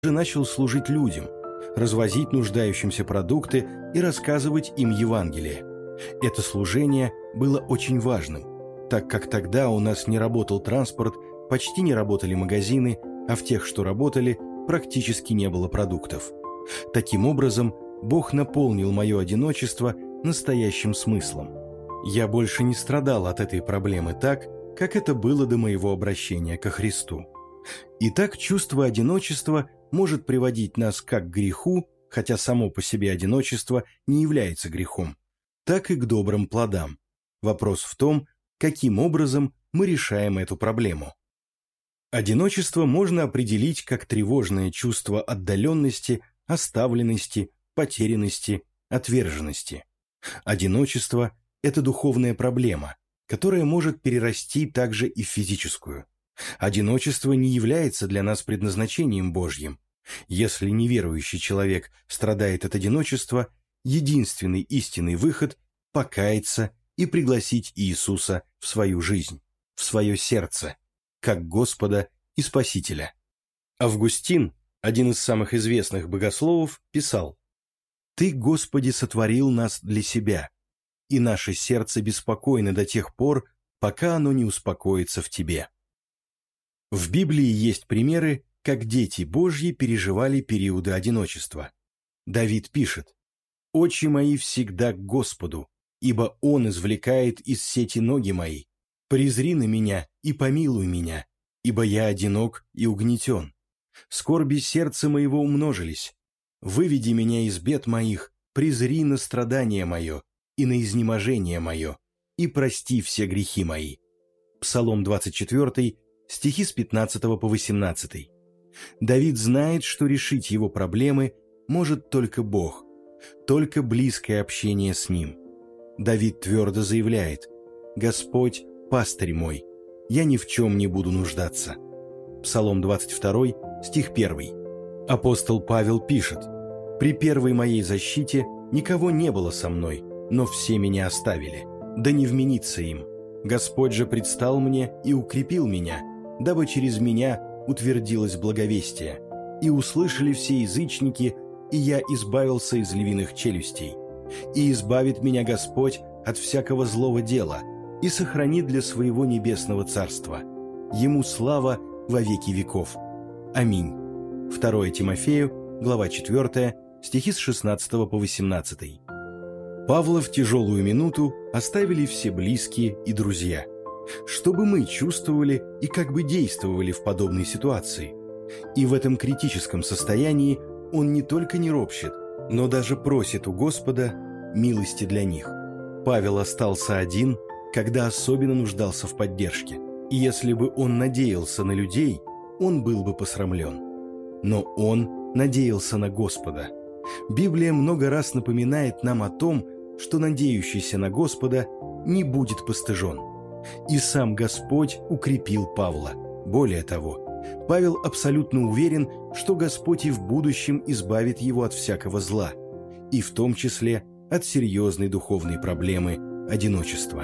же начал служить людям, развозить нуждающимся продукты и рассказывать им Евангелие. Это служение было очень важным, так как тогда у нас не работал транспорт, почти не работали магазины, а в тех, что работали, практически не было продуктов. Таким образом, Бог наполнил мое одиночество настоящим смыслом. Я больше не страдал от этой проблемы так, как это было до моего обращения ко Христу. Итак, чувство одиночества может приводить нас как к греху, хотя само по себе одиночество не является грехом, так и к добрым плодам. Вопрос в том, каким образом мы решаем эту проблему. Одиночество можно определить как тревожное чувство отдаленности, оставленности, потерянности, отверженности. Одиночество – это духовная проблема, которая может перерасти также и в физическую. Одиночество не является для нас предназначением Божьим. Если неверующий человек страдает от одиночества, единственный истинный выход – покаяться и пригласить Иисуса в свою жизнь, в свое сердце, как Господа и Спасителя. Августин, один из самых известных богословов, писал: «Ты, Господи, сотворил нас для себя, и наше сердце беспокойно до тех пор, пока оно не успокоится в Тебе». В Библии есть примеры, как дети Божьи переживали периоды одиночества. Давид пишет: «Очи мои всегда к Господу, ибо Он извлекает из сети ноги мои. Презри на меня и помилуй меня, ибо я одинок и угнетен. Скорби сердца моего умножились. Выведи меня из бед моих, презри на страдание мое и на изнеможение мое, и прости все грехи мои». Псалом 24, стихи с 15 по 18. Давид знает, что решить его проблемы может только Бог, только близкое общение с Ним. Давид твердо заявляет: «Господь – пастырь мой, я ни в чем не буду нуждаться». Псалом 22, стих 1. Апостол Павел пишет: «При первой моей защите никого не было со мной, но все меня оставили. Да не вменится им. Господь же предстал мне и укрепил меня, дабы через меня утвердилось благовестие, и услышали все язычники, и я избавился из львиных челюстей. И избавит меня Господь от всякого злого дела, и сохранит для своего небесного царства. Ему слава во веки веков. Аминь». 2 Тимофею, глава 4, стихи с 16 по 18. Павла в тяжелую минуту оставили все близкие и друзья. Что бы мы чувствовали и как бы действовали в подобной ситуации? И в этом критическом состоянии он не только не ропщет, но даже просит у Господа милости для них. Павел остался один, когда особенно нуждался в поддержке, и если бы он надеялся на людей, он был бы посрамлен. Но он надеялся на Господа. Библия много раз напоминает нам о том, что надеющийся на Господа не будет постыжен. И сам Господь укрепил Павла. Более того, Павел абсолютно уверен, что Господь и в будущем избавит его от всякого зла, и в том числе от серьезной духовной проблемы одиночества.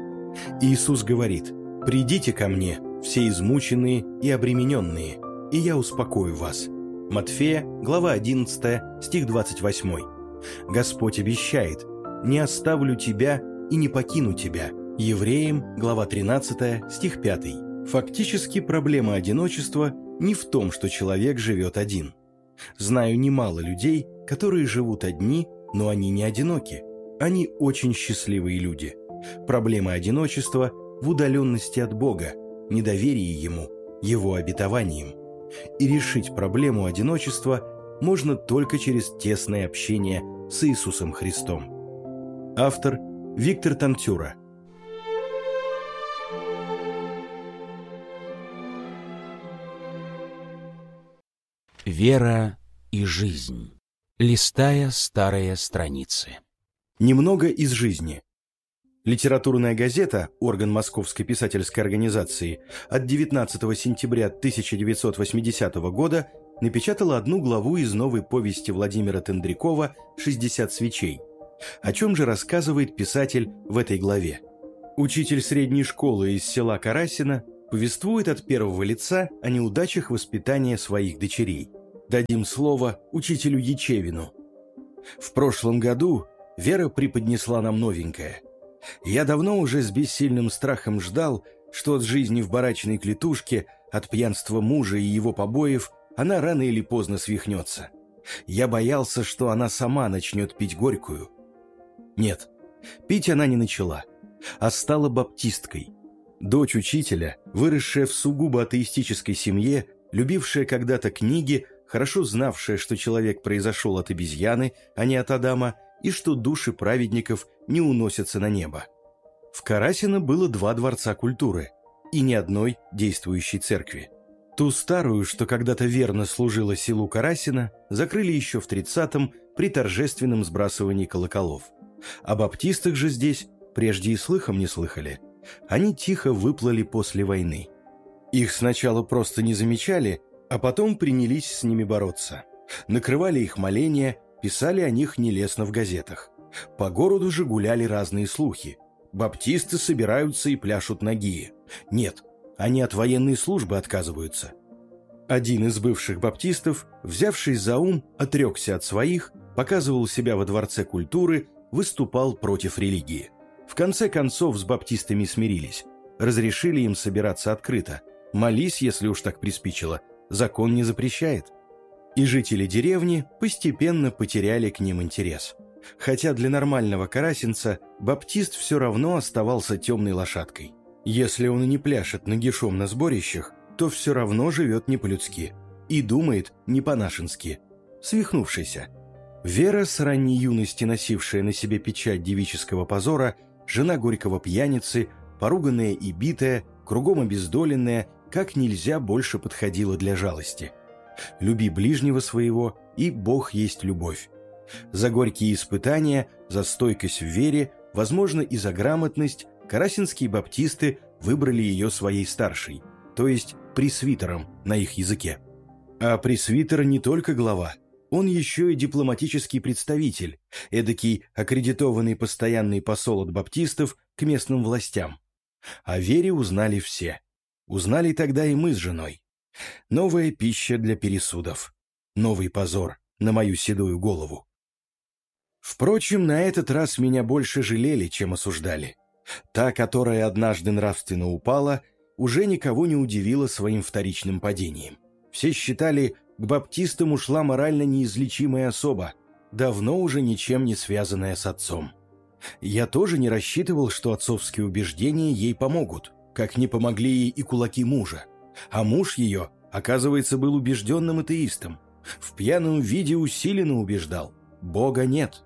Иисус говорит: «Придите ко мне, все измученные и обремененные, и я успокою вас». Матфея, глава 11, стих 28. Господь обещает: «Не оставлю тебя и не покину тебя». Евреям, глава 13, стих 5. Фактически проблема одиночества не в том, что человек живет один. Знаю немало людей, которые живут одни, но они не одиноки. Они очень счастливые люди. Проблема одиночества в удаленности от Бога, недоверии Ему, Его обетованиям. И решить проблему одиночества можно только через тесное общение с Иисусом Христом. Автор Виктор Танцюра. Вера и жизнь. Листая старые страницы. Немного из жизни. Литературная газета, орган Московской писательской организации, от 19 сентября 1980 года напечатала одну главу из новой повести Владимира Тендрякова «60 свечей». О чем же рассказывает писатель в этой главе? Учитель средней школы из села Карасино повествует от первого лица о неудачах воспитания своих дочерей. Дадим слово учителю Ячевину. В прошлом году Вера преподнесла нам новенькое. Я давно уже с бессильным страхом ждал, что от жизни в барачной клетушке, от пьянства мужа и его побоев она рано или поздно свихнется. Я боялся, что она сама начнет пить горькую. Нет, пить она не начала, а стала баптисткой. Дочь учителя, выросшая в сугубо атеистической семье, любившая когда-то книги, хорошо знавшая, что человек произошел от обезьяны, а не от Адама, и что души праведников не уносятся на небо. В Карасино было 2 дворца культуры и ни одной действующей церкви. Ту старую, что когда-то верно служила селу Карасино, закрыли еще в 30-м при торжественном сбрасывании колоколов. О баптистах же здесь прежде и слыхом не слыхали. Они тихо выплыли после войны. Их сначала просто не замечали, а потом принялись с ними бороться. Накрывали их моления, писали о них нелестно в газетах. По городу же гуляли разные слухи. Баптисты собираются и пляшут нагие. Нет, они от военной службы отказываются. Один из бывших баптистов, взявшись за ум, отрекся от своих, показывал себя во Дворце культуры, выступал против религии. В конце концов с баптистами смирились. Разрешили им собираться открыто. Молись, если уж так приспичило. Закон не запрещает. И жители деревни постепенно потеряли к ним интерес. Хотя для нормального карасинца баптист все равно оставался темной лошадкой. Если он и не пляшет нагишом на сборищах, то все равно живет не по-людски и думает не по-нашенски. Свихнувшийся. Вера, с ранней юности носившая на себе печать девического позора, жена горького пьяницы, поруганная и битая, кругом обездоленная, как нельзя больше подходила для жалости. Люби ближнего своего, и Бог есть любовь. За горькие испытания, за стойкость в вере, возможно, и за грамотность, карасинские баптисты выбрали ее своей старшей, то есть пресвитером на их языке. А пресвитер не только глава, он еще и дипломатический представитель, эдакий аккредитованный постоянный посол от баптистов к местным властям. О вере узнали все. Узнали тогда и мы с женой. Новая пища для пересудов. Новый позор на мою седую голову. Впрочем, на этот раз меня больше жалели, чем осуждали. Та, которая однажды нравственно упала, уже никого не удивила своим вторичным падением. Все считали, к баптистам ушла морально неизлечимая особа, давно уже ничем не связанная с отцом. Я тоже не рассчитывал, что отцовские убеждения ей помогут, как не помогли ей и кулаки мужа. А муж ее, оказывается, был убежденным атеистом. В пьяном виде усиленно убеждал: Бога нет.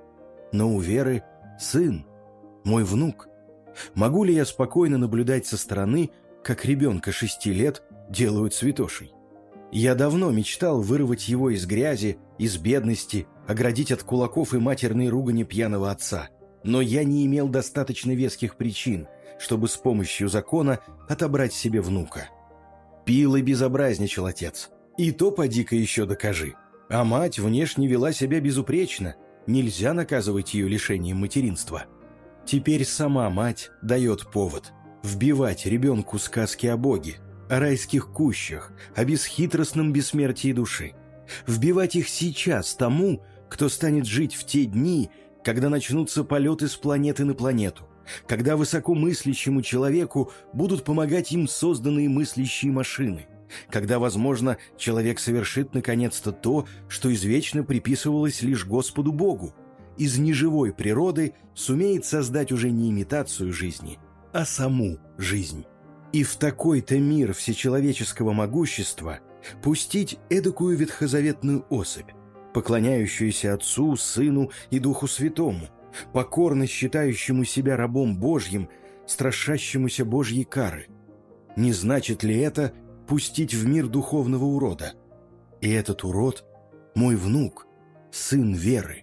Но у Веры сын, мой внук. Могу ли я спокойно наблюдать со стороны, как ребенка 6 лет делают святошей? Я давно мечтал вырвать его из грязи, из бедности, оградить от кулаков и матерной ругани пьяного отца. Но я не имел достаточно веских причин, чтобы с помощью закона отобрать себе внука. Пил и безобразничал отец. И то поди-ка еще докажи. А мать внешне вела себя безупречно. Нельзя наказывать ее лишением материнства. Теперь сама мать дает повод вбивать ребенку сказки о Боге, о райских кущах, о бесхитростном бессмертии души. Вбивать их сейчас тому, кто станет жить в те дни, когда начнутся полеты с планеты на планету, когда высокомыслящему человеку будут помогать им созданные мыслящие машины, когда, возможно, человек совершит наконец-то то, что извечно приписывалось лишь Господу Богу, из неживой природы сумеет создать уже не имитацию жизни, а саму жизнь. И в такой-то мир всечеловеческого могущества пустить эдакую ветхозаветную особь, поклоняющуюся Отцу, Сыну и Духу Святому, покорно считающему себя рабом Божьим, страшащемуся Божьей кары. Не значит ли это пустить в мир духовного урода? И этот урод – мой внук, сын Веры.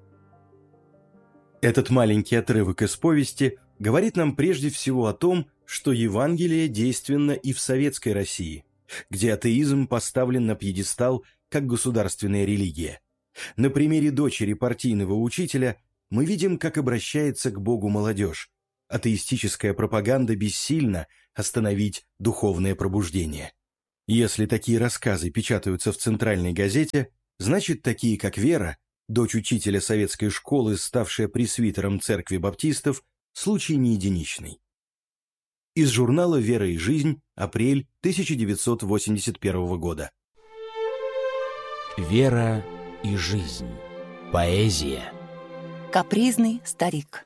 Этот маленький отрывок из повести говорит нам прежде всего о том, что Евангелие действенно и в советской России, где атеизм поставлен на пьедестал как государственная религия. На примере дочери партийного учителя мы видим, как обращается к Богу молодежь. Атеистическая пропаганда бессильна остановить духовное пробуждение. Если такие рассказы печатаются в центральной газете, значит, такие, как Вера, дочь учителя советской школы, ставшая пресвитером церкви баптистов, случай не единичный. Из журнала «Вера и жизнь», апрель 1981 года. Вера и жизнь. Поэзия. Капризный старик.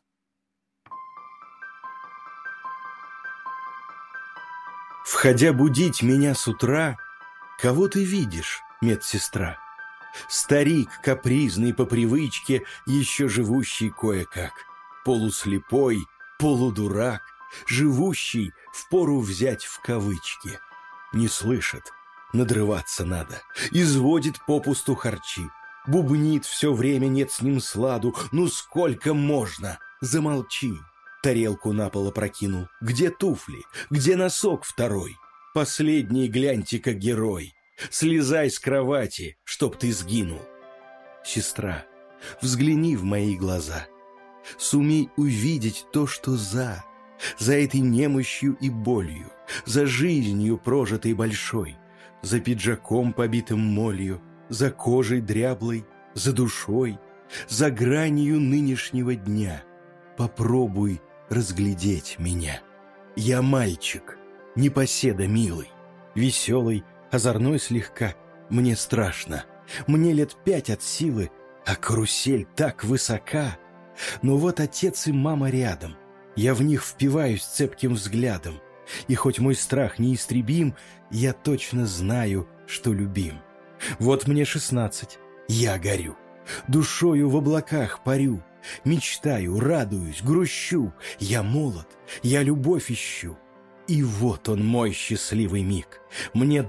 Входя будить меня с утра, кого ты видишь, медсестра? Старик капризный по привычке, еще живущий кое-как, полуслепой, полудурак, живущий впору взять в кавычки. Не слышит, надрываться надо, изводит попусту харчи, бубнит все время, нет с ним сладу, ну сколько можно, замолчи. Тарелку на пол опрокинул. Где туфли? Где носок второй? Последний гляньте-ка герой. Слезай с кровати, чтоб ты сгинул. Сестра, взгляни в мои глаза. Сумей увидеть то, что за этой немощью и болью, за жизнью прожитой большой, за пиджаком, побитым молью, за кожей дряблой, за душой, за гранью нынешнего дня. Попробуй разглядеть меня. Я мальчик, непоседа милый, веселый, озорной слегка. Мне страшно, мне лет 5 от силы, а карусель так высока. Но вот отец и мама рядом, я в них впиваюсь цепким взглядом. И хоть мой страх неистребим, я точно знаю, что любим. Вот мне 16, я горю, душою в облаках парю, мечтаю, радуюсь, грущу. Я молод, я любовь ищу. И вот он, мой счастливый миг. Мне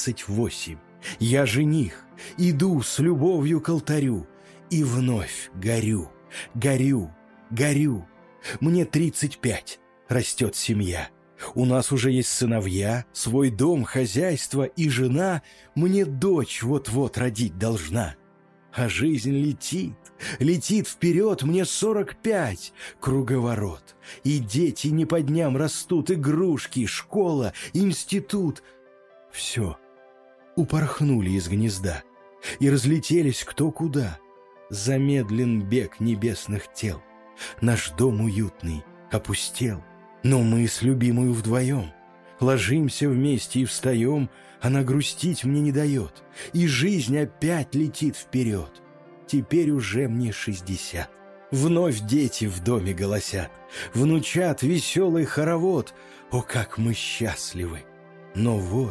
28, я жених, иду с любовью к алтарю. И вновь горю, горю, горю. Мне 35, растет семья. У нас уже есть сыновья, свой дом, хозяйство и жена. Мне дочь вот-вот родить должна. А жизнь летит, летит вперед, мне 45, круговорот. И дети не по дням растут, игрушки, школа, институт. Все, упорхнули из гнезда и разлетелись кто куда. Замедлен бег небесных тел, наш дом уютный опустел. Но мы с любимою вдвоем ложимся вместе и встаем. Она грустить мне не дает, и жизнь опять летит вперед. Теперь уже мне 60. Вновь дети в доме голосят, внучат веселый хоровод. О, как мы счастливы! Но вот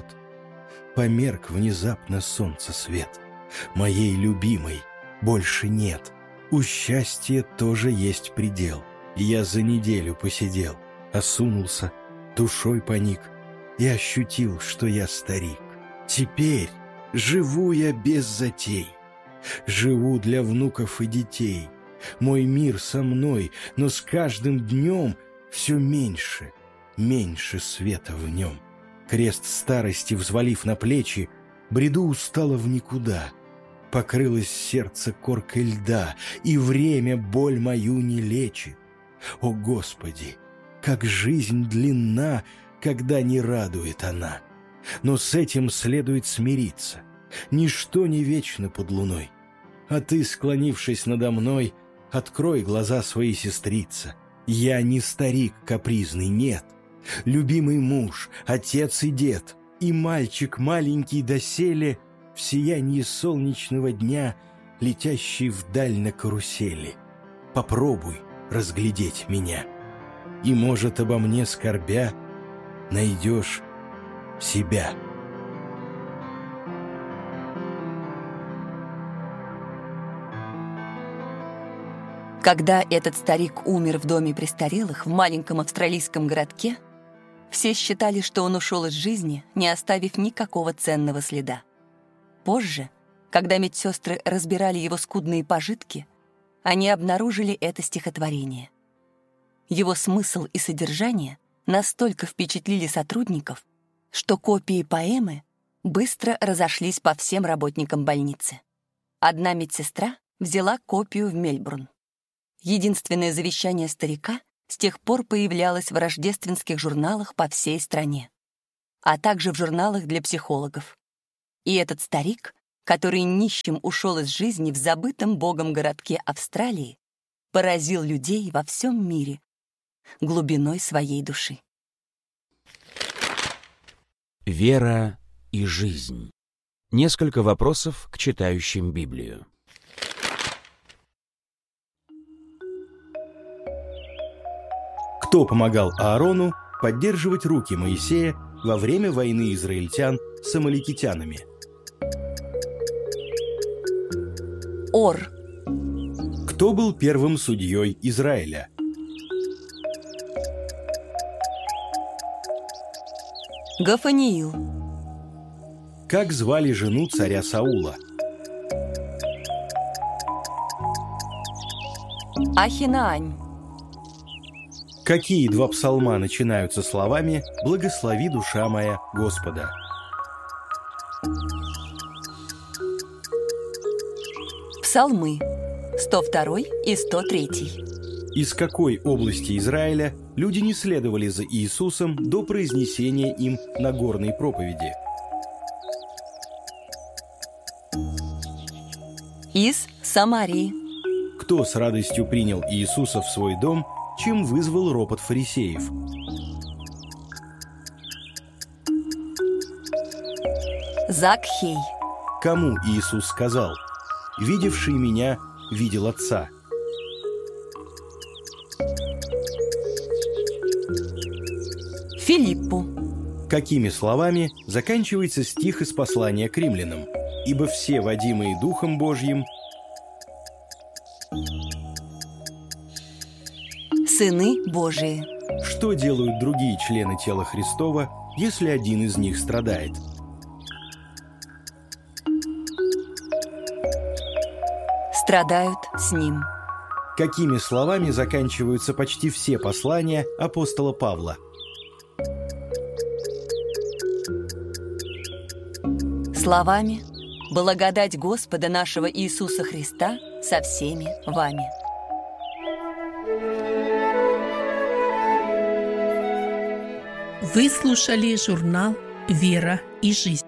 померк внезапно солнце свет. Моей любимой больше нет. У счастья тоже есть предел. Я за неделю посидел, осунулся, душой поник и ощутил, что я старик. Теперь живу я без затей, живу для внуков и детей. Мой мир со мной, но с каждым днем все меньше, меньше света в нем. Крест старости взвалив на плечи, бреду устало в никуда. Покрылось сердце коркой льда, и время боль мою не лечит. О, Господи, как жизнь длинна, когда не радует она. Но с этим следует смириться. Ничто не вечно под луной. А ты, склонившись надо мной, открой глаза свои, сестрица. Я не старик капризный, нет. Любимый муж, отец и дед, и мальчик маленький доселе в сиянии солнечного дня, летящий вдаль на карусели. Попробуй разглядеть меня. И, может, обо мне скорбя, найдешь себя. Когда этот старик умер в доме престарелых в маленьком австралийском городке, все считали, что он ушел из жизни, не оставив никакого ценного следа. Позже, когда медсестры разбирали его скудные пожитки, они обнаружили это стихотворение. Его смысл и содержание настолько впечатлили сотрудников, что копии поэмы быстро разошлись по всем работникам больницы. Одна медсестра взяла копию в Мельбурн. Единственное завещание старика с тех пор появлялось в рождественских журналах по всей стране. а также в журналах для психологов. И этот старик, который нищим ушел из жизни в забытом Богом городке Австралии, поразил людей во всем мире глубиной своей души. Вера и жизнь. Несколько вопросов к читающим Библию. Кто помогал Аарону поддерживать руки Моисея во время войны израильтян с амаликитянами? Ор. Кто был первым судьей Израиля? Гафаниил. Как звали жену царя Саула? Ахинаань. Какие два псалма начинаются словами «Благослови, душа моя, Господа»? Псалмы 102 и 103. Из какой области Израиля люди не следовали за Иисусом до произнесения им Нагорной проповеди? Из Самарии. Кто с радостью принял Иисуса в свой дом, чем вызвал ропот фарисеев? Закхей. Кому Иисус сказал: «Видевший меня, видел Отца»? Филиппу. Какими словами заканчивается стих из послания к римлянам? «Ибо все, водимые Духом Божьим, Сыны Божии. что делают другие члены тела Христова, если один из них страдает?» Страдают с ним. Какими словами заканчиваются почти все послания апостола Павла? Словами «Благодать Господа нашего Иисуса Христа со всеми вами». Вы слушали журнал «Вера и жизнь».